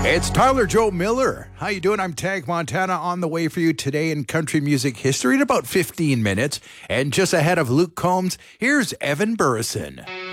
It's Tyler Joe Miller. How you doing? I'm Tag Montana on the way for you today in country music history in about 15 minutes. And just ahead of Luke Combs, here's Evan Burrison.